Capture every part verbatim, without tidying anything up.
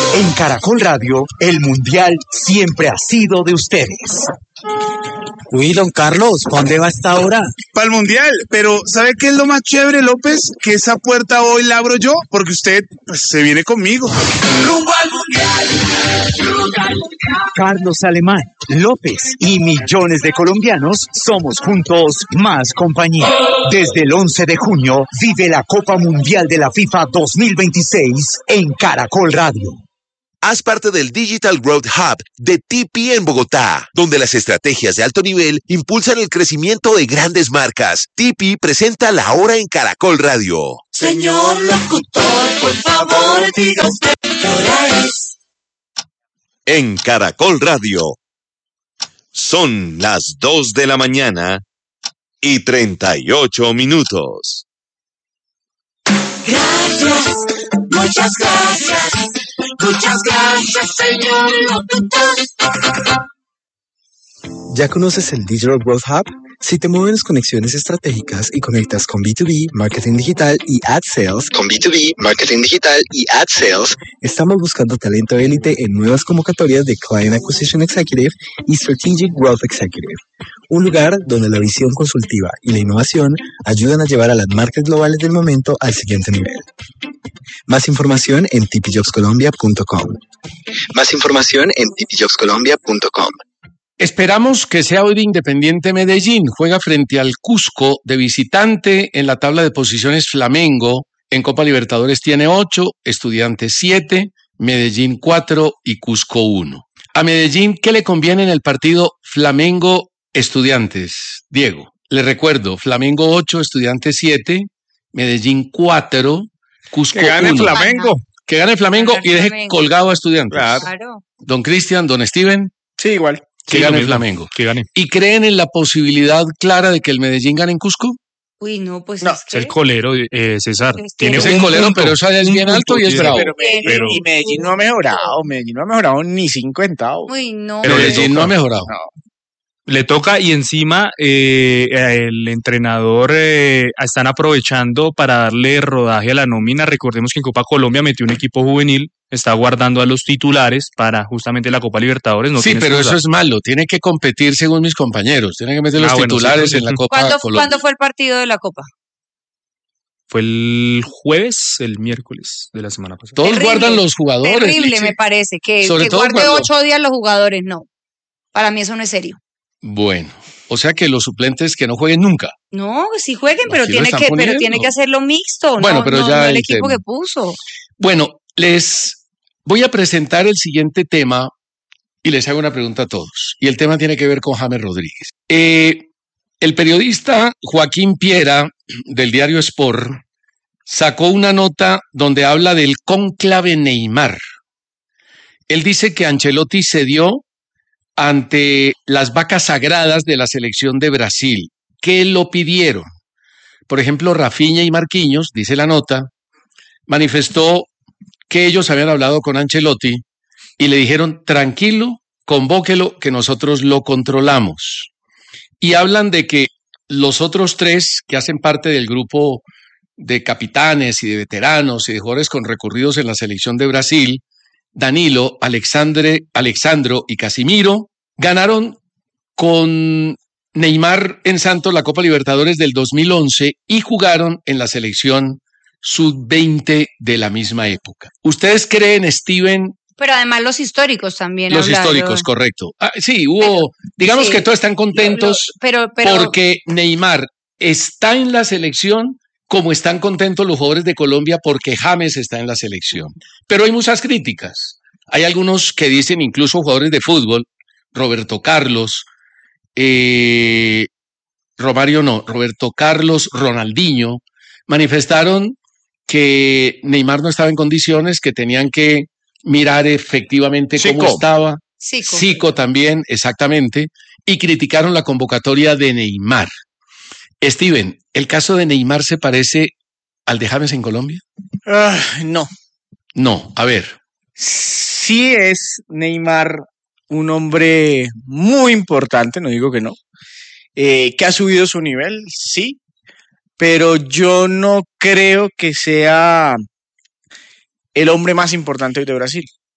En Caracol Radio, el Mundial siempre ha sido de ustedes. Uy, don Carlos, ¿pa' dónde va a esta hora? Para el Mundial, pero ¿sabe qué es lo más chévere, López? Que esa puerta hoy la abro yo, porque usted pues, se viene conmigo. Rumbo al Mundial. Carlos Alemán, López y millones de colombianos somos juntos más compañía. Desde el once de junio, vive la Copa Mundial de la FIFA dos mil veintiséis en Caracol Radio. Haz parte del Digital Growth Hub de T P en Bogotá, donde las estrategias de alto nivel impulsan el crecimiento de grandes marcas. T P presenta La Hora en Caracol Radio. Señor locutor, por favor, diga usted qué hora es. En Caracol Radio. Son las dos de la mañana y treinta y ocho minutos. Gracias, muchas gracias. Muchas gracias, señor locutor. ¿Ya conoces el Digital Growth Hub? Si te mueven las conexiones estratégicas y conectas con B dos B, marketing digital y ad sales, con B dos B, marketing digital y ad sales, estamos buscando talento élite en nuevas convocatorias de Client Acquisition Executive y Strategic Growth Executive. Un lugar donde la visión consultiva y la innovación ayudan a llevar a las marcas globales del momento al siguiente nivel. Más información en t p jobs colombia punto com. Más información en t p jobs colombia punto com. Esperamos que sea hoy de Independiente Medellín. Juega frente al Cusco de visitante en la tabla de posiciones. Flamengo en Copa Libertadores tiene ocho, Estudiantes siete, Medellín cuatro y Cusco uno. A Medellín, ¿qué le conviene en el partido Flamengo-Estudiantes? Diego, le recuerdo, Flamengo ocho, Estudiantes siete, Medellín cuatro, Cusco uno. Que gane Flamengo. Que gane Flamengo Gane y deje Flamengo. colgado a Estudiantes. Claro. Don Cristian, don Steven. Sí, igual. Que Sí, gane lo mismo, Flamengo. que gane. ¿Y creen en la posibilidad clara de que el Medellín gane en Cusco? Uy, no, pues No, es Es que... el colero, eh, César. Es que- Tiene Es un el colero, punto, pero eso allá es un bien alto y es punto, bravo. Pero Medellín, Pero- y Medellín no ha mejorado. Medellín no ha mejorado ni cinco centavos. Uy, no. Pero le Medellín no ha mejorado. No. Le toca y encima eh, el entrenador eh, están aprovechando para darle rodaje a la nómina. Recordemos que en Copa Colombia metió un equipo juvenil, está guardando a los titulares para justamente la Copa Libertadores. No Sí, tiene pero excusa. eso es malo. Tiene que competir según mis compañeros. Tiene que meter los Ah, bueno, titulares sí, en la sí. Copa ¿Cuándo, Colombia. ¿Cuándo fue el partido de la Copa? Fue el jueves, el miércoles de la semana pasada. Todos Terrible, guardan los jugadores. Terrible, Lichi. me parece. Que, Sobre que todo guarde cuando- ocho días los jugadores, no. Para mí eso no es serio. Bueno, o sea que los suplentes que no jueguen nunca. No, sí jueguen, pero Aquí lo tiene están que, pero poniendo. tiene que hacerlo mixto. Bueno, no, pero no, ya no el el equipo tema. que puso. Bueno, les voy a presentar el siguiente tema y les hago una pregunta a todos. Y el tema tiene que ver con James Rodríguez. Eh, el periodista Joaquín Piera, del diario Sport, sacó una nota donde habla del cónclave Neymar. Él dice que Ancelotti cedió ante las vacas sagradas de la selección de Brasil. ¿Qué lo pidieron? Por ejemplo, Rafinha y Marquinhos, dice la nota, manifestó que ellos habían hablado con Ancelotti y le dijeron, tranquilo, convóquelo, que nosotros lo controlamos. Y hablan de que los otros tres que hacen parte del grupo de capitanes y de veteranos y de jugadores con recorridos en la selección de Brasil, Danilo, Alexandre, Alexandro y Casimiro, ganaron con Neymar en Santos la Copa Libertadores del dos mil once y jugaron en la selección sub veinte de la misma época. ¿Ustedes creen, Steven? Pero además los históricos también. Los hablaron. históricos, correcto. Ah, sí, hubo, digamos sí, que todos están contentos Lo- lo- pero, pero, porque Neymar está en la selección como están contentos los jugadores de Colombia porque James está en la selección. Pero hay muchas críticas. Hay algunos que dicen, incluso jugadores de fútbol, Roberto Carlos, eh, Romario no, Roberto Carlos, Ronaldinho, manifestaron que Neymar no estaba en condiciones, que tenían que mirar efectivamente cómo Zico. estaba. Zico. Zico también, exactamente, y criticaron la convocatoria de Neymar. Steven, ¿el caso de Neymar se parece al de James en Colombia? Ah, no. No, a ver. Sí es Neymar un hombre muy importante, no digo que no, eh, que ha subido su nivel, sí, pero yo no creo que sea el hombre más importante hoy de Brasil.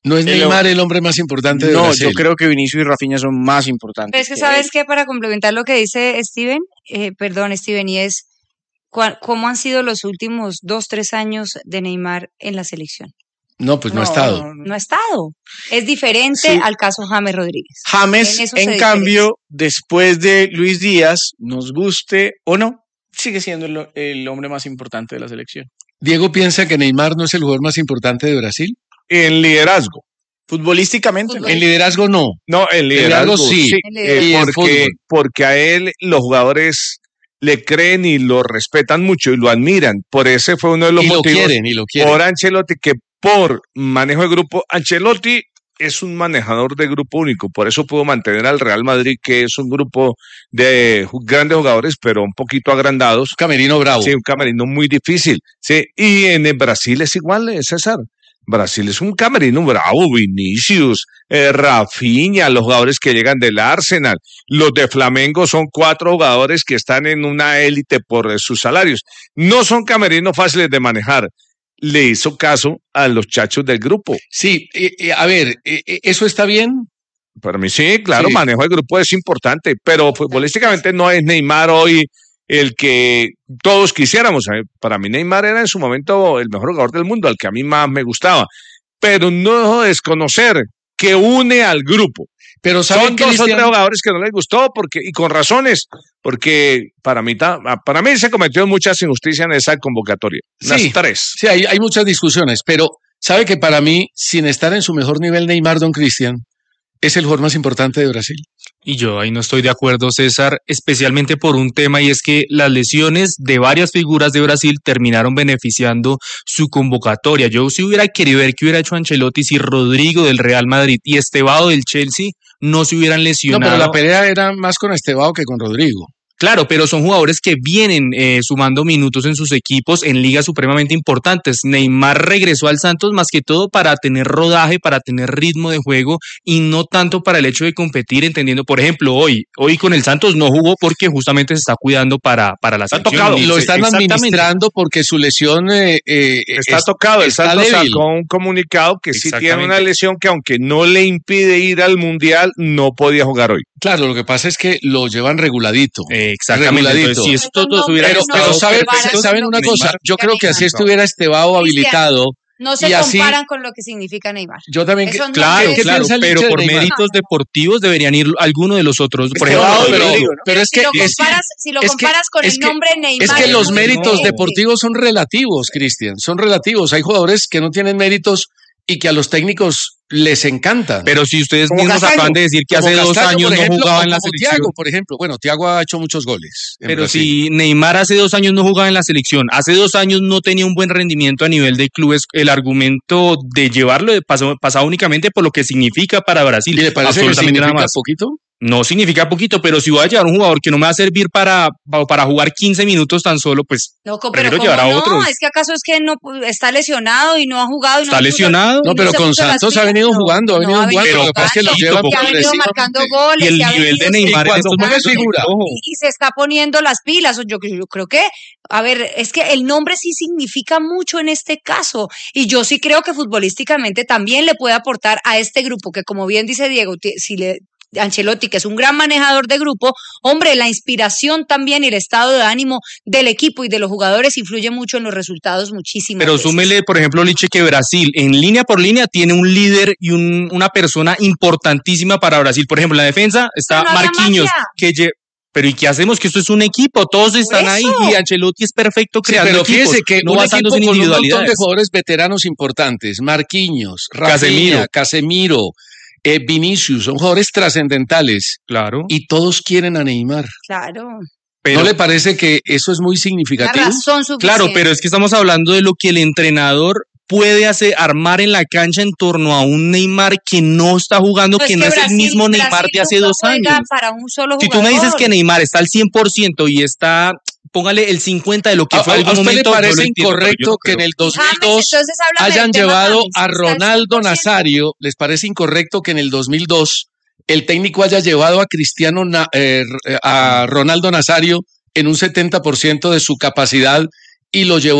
¿No es El- Neymar el hombre más importante de No, Brasil? yo creo que Vinicius y Rafinha son más importantes. Pero es que, que ¿sabes él. qué? Para complementar lo que dice Steven, eh, perdón, Steven, y es cua- cómo han sido los últimos dos, tres años de Neymar en la selección. No, pues no, ha estado. No ha estado. Es diferente Sí. al caso James Rodríguez. James, En eso se en cambio, después de Luis Díaz, nos guste o no, sigue siendo el, el hombre más importante de la selección. Diego piensa que Neymar no es el jugador más importante de Brasil. En liderazgo. Futbolísticamente, ¿no? En liderazgo no. No, en liderazgo liderazgo, sí. sí. En eh, liderazgo. Y en porque, fútbol. porque a él los jugadores le creen y lo respetan mucho y lo admiran. Por ese fue uno de los Y lo motivos. quieren, y lo quieren. Por Ancelotti, que por manejo de grupo, Ancelotti es un manejador de grupo único, por eso pudo mantener al Real Madrid, que es un grupo de ju- grandes jugadores, pero un poquito agrandados. Camerino bravo. Sí, un camerino muy difícil. Sí, y en el Brasil es igual, eh, César. Brasil es un camerino bravo, Vinicius, eh, Rafinha, los jugadores que llegan del Arsenal, los de Flamengo son cuatro jugadores que están en una élite por eh, sus salarios. No son camerinos fáciles de manejar. Le hizo caso a los chachos del grupo. Sí, eh, eh, a ver, eh, eh, ¿eso está bien? Para mí sí, claro, Sí. manejo de grupo es importante, pero futbolísticamente no es Neymar hoy el que todos quisiéramos. Eh, Para mí Neymar era en su momento el mejor jugador del mundo, al que a mí más me gustaba, pero no dejo de desconocer que une al grupo. Pero ¿saben Son qué, dos o Cristian? tres jugadores que no les gustó porque, y con razones, porque para mí, ta- para mí se cometió muchas injusticias en esa convocatoria. Unas Sí. tres. Sí, hay, hay muchas discusiones, pero ¿sabe que para mí, sin estar en su mejor nivel, Neymar, don Cristian, es el jugador más importante de Brasil? Y yo ahí no estoy de acuerdo, César, especialmente por un tema, y es que las lesiones de varias figuras de Brasil terminaron beneficiando su convocatoria. Yo sí hubiera querido ver qué hubiera hecho Ancelotti si Rodrigo del Real Madrid y Estevao del Chelsea no se hubieran No, lesionado. pero la pelea era más con Estevao que con Rodrigo. Claro, pero son jugadores que vienen eh, sumando minutos en sus equipos en ligas supremamente importantes. Neymar regresó al Santos más que todo para tener rodaje, para tener ritmo de juego y no tanto para el hecho de competir, entendiendo, por ejemplo, hoy, hoy con el Santos no jugó porque justamente se está cuidando para, para la selección. tocado. Y Lo se- están exactamente. administrando porque su lesión eh, eh, Está es- tocado, el está Santos débil. sacó un comunicado que sí tiene una Exactamente. lesión que aunque no le impide ir al Mundial, no podía jugar hoy. Claro, lo que pasa es que lo llevan reguladito. Eh, exactamente. Reguladito. Entonces, si estos dos hubieran Pero, estado pero ¿saben, perfectos, ¿saben una Neymar- cosa? Yo creo que así Neymar. estuviera Estevao habilitado. No se Y así- comparan con lo que significa Neymar. Yo también. Eso no Claro, es- ¿Qué claro, piensa el pero hincha de por Neymar? méritos deportivos deberían ir alguno de los otros. Por Pero, ejemplo, pero- Rodrigo, ¿no? pero es si que lo es, comparas, si lo es que- comparas con es el que- nombre Neymar. es que los muy méritos diferente. deportivos son relativos, Cristian, son relativos. Hay jugadores que no tienen méritos y que a los técnicos les encantan. pero si ustedes Como mismos Castaño, acaban de decir que Como hace dos Castaño, años por no ejemplo, jugaba o en la como selección. Thiago, por ejemplo. Bueno, Thiago ha hecho muchos goles. en Pero Brasil. si Neymar hace dos años no jugaba en la selección, hace dos años no tenía un buen rendimiento a nivel de clubes, el argumento de llevarlo de paso, pasaba únicamente por lo que significa para Brasil. ¿Y le parece que Absolutamente nada significa más. poquito? No significa poquito, pero si voy a llevar un jugador que no me va a servir para, para jugar quince minutos tan solo, pues Loco, pero prefiero ¿cómo llevar a no? otros. Es que acaso es que no pu- está lesionado y no ha jugado. Y no ¿Está se puso- lesionado? No, pero se con puso las Santos ha pilas. venido No, jugando, ha no, venido jugando. venido Lo que pasa es que lo jugando, lleva que ha venido progresivamente. marcando goles. Y el que ha nivel de venido Neymar en cuando estos juega momentos, figura. ojo. y, y se está poniendo las pilas. Yo, yo creo que, a ver, es que el nombre sí significa mucho en este caso. Y yo sí creo que futbolísticamente también le puede aportar a este grupo, que como bien dice Diego, ti- si le Ancelotti, que es un gran manejador de grupo, hombre, la inspiración también y el estado de ánimo del equipo y de los jugadores influye mucho en los resultados muchísimo. Pero súmele, por ejemplo, Liche, que Brasil en línea por línea tiene un líder y un- una persona importantísima para Brasil. Por ejemplo, en la defensa está Pero no haga Marquinhos, magia. que lle- pero ¿y qué hacemos? Que esto es un equipo, todos están ahí eso. y Ancelotti es perfecto Sí, creando pero equipos, fíjese que no un equipo basándose en con un montón de individualidades. jugadores veteranos importantes, Marquinhos, Rafinha, Casemiro. Casemiro, eh, Vinicius, son jugadores trascendentales Claro, y todos quieren a Neymar. Claro. pero, ¿No le parece que eso es muy La significativo? razón suficiente. claro, pero es que estamos hablando de lo que el entrenador puede hacer, armar en la cancha en torno a un Neymar que no está jugando, No, que no es Brasil- el mismo Neymar Brasil de hace nunca dos juega años. Para un solo Si tú me dices jugador. que Neymar está al cien por ciento y está, póngale el cincuenta de lo que ¿A, fue a- en a algún usted le momento, yo lo parece entiendo, pero yo incorrecto no que en creo. el dos mil James, dos entonces háblame del hayan tema llevado James, a está al Ronaldo cien por ciento. Nazario? ¿Les parece incorrecto que en el dos mil dos el técnico haya llevado a Cristiano Na- eh, a Ronaldo Nazario en un setenta por ciento de su capacidad y lo llevó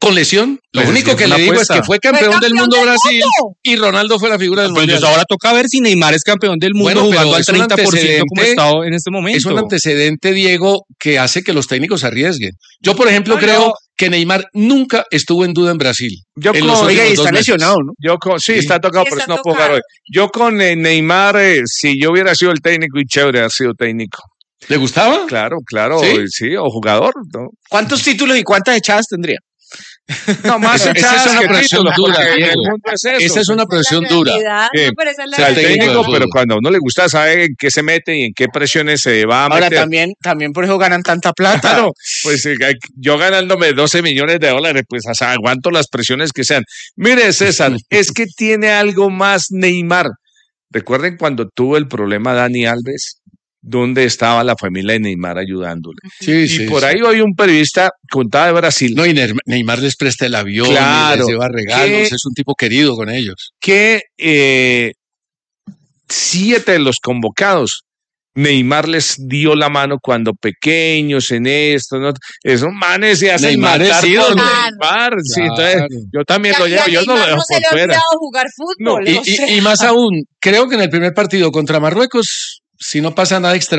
con lesión. Lo Pues único es que una le digo apuesta. es que fue campeón, Fue del campeón mundo del Brasil mundo. y Ronaldo fue la figura del Pues mundial. entonces ahora toca ver si Neymar es campeón del mundo Bueno, pero jugando al es un treinta por ciento como antecedente- está en este momento. Es un antecedente, Diego, que hace que los técnicos arriesguen. Yo, por ejemplo, No, creo yo- que Neymar nunca estuvo en duda en Brasil. Yo en con- los Oiga, y últimos está dos meses. lesionado, ¿no? Yo con, sí, Sí. está tocado, Sí, pero está no puedo jugar tocado. hoy. Yo con eh, Neymar, eh, si yo hubiera sido el técnico y chévere, haber sido técnico. ¿Le gustaba? Claro, claro, ¿Sí? sí, o jugador, ¿no? ¿Cuántos títulos y cuántas echadas tendría? No, más Esa- esa echadas es una que presión títulos, dura, porque Diego. el punto es eso. Esa es una presión dura. realidad, Eh, no, pero esa es O la sea, el técnico de técnico, fútbol. pero cuando a uno le gusta sabe en qué se mete y en qué presiones se va a Ahora meter. también, también por eso ganan tanta plata. Claro, pues eh, yo ganándome doce millones de dólares, pues o sea, aguanto las presiones que sean. Mire, César, es que tiene algo más Neymar. Recuerden cuando tuvo el problema Dani Alves, ¿dónde estaba la familia de Neymar ayudándole? Sí, Y sí, por sí. ahí hoy un periodista contaba de Brasil No, y Neymar- Neymar les presta el avión, Claro. y les lleva regalos, ¿Qué? es un tipo querido con ellos. que eh, siete de los convocados, Neymar les dio la mano cuando pequeños en esto, ¿no? Esos manes se hacen Neymar es matar por ídolo. Neymar. Sí, Claro. entonces, yo también Y a- lo y llevo, a yo no lo Neymar dejo no se por le ha fuera. olvidado jugar fútbol. Y, o sea. y- y más aún, creo que en el primer partido contra Marruecos, si no pasa nada extra